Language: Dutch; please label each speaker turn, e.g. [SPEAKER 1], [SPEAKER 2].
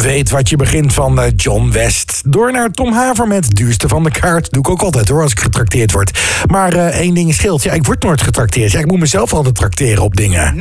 [SPEAKER 1] weet wat je begint van John West. Door naar Tom Haver met Duurste van de Kaart. Doe ik ook altijd hoor, als ik getrakteerd word. Maar één ding scheelt. Ja, ik word nooit getrakteerd. Ja, ik moet mezelf altijd trakteren op dingen.